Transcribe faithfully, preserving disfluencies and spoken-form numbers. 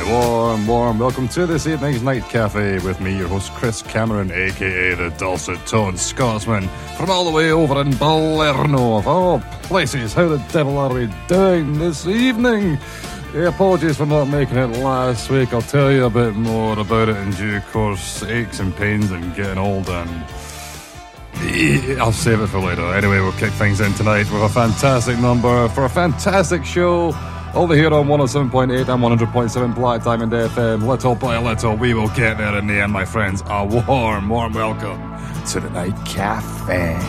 warm, warm welcome to this evening's Night Cafe with me, your host Chris Cameron, aka the Dulcet Toned Scotsman, from all the way over in Balerno, of all places. How the devil are we doing this evening? Yeah, apologies for not making it last week. I'll tell you a bit more about it in due course. Aches and pains and getting old, and I'll save it for later. Anyway, we'll kick things in tonight with a fantastic number for a fantastic show over here on one oh seven point eight and one hundred point seven Black Diamond F M. Little by little, we will get there in the end, my friends. A warm, warm welcome to the Night Cafe.